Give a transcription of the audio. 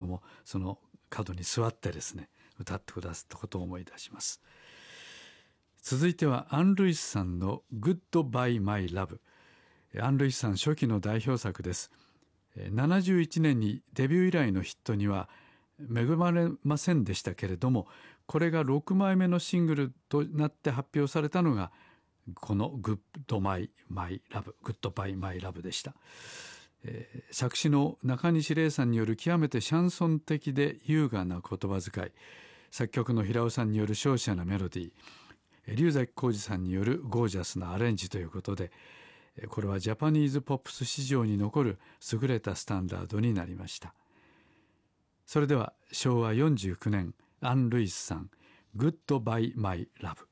も、その角に座ってですね歌ってくださったことを思い出します。続いてはアン・ルイスさんの Goodbye My Love。 アン・ルイスさん初期の代表作です。71年にデビュー以来のヒットには恵まれませんでしたけれども、これが6枚目のシングルとなって発表されたのがこの Goodbye My Love でした。作詞の中西礼さんによる極めてシャンソン的で優雅な言葉遣い、作曲の平尾さんによる瀟洒なメロディー、龍崎浩二さんによるゴージャスなアレンジということで、これはジャパニーズポップス史上に残る優れたスタンダードになりました。それでは昭和49年アン・ルイスさん Goodbye My Love。